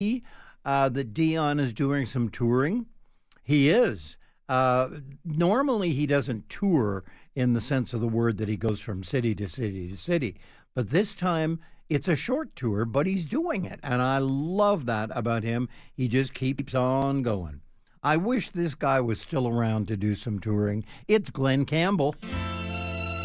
that Dion is doing some touring? He is. Normally, he doesn't tour in the sense of the word that he goes from city to city to city. But this time, it's a short tour, but he's doing it. And I love that about him. He just keeps on going. I wish this guy was still around to do some touring. It's Glenn Campbell.